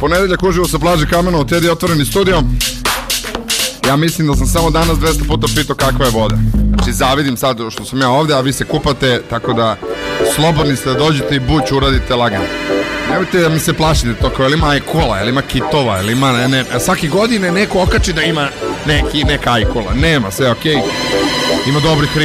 Ponedeljak uživo sa plaže Kameno, Tedi otvoreni studio. Ja mislim da sam samo danas 200 puta pitao kakva je voda. Znači zavidim sad što sam ja ovde, a vi se kupate, tako da slobodni ste da dođete i buć uradite lagano. Nemojte da mi se plašite to, kao, jel ima ajkola, jel ima kitova, jel ima, svaki godine neko okači da ima neka ajkola. Nema, sve okej. Ima dobrih riba.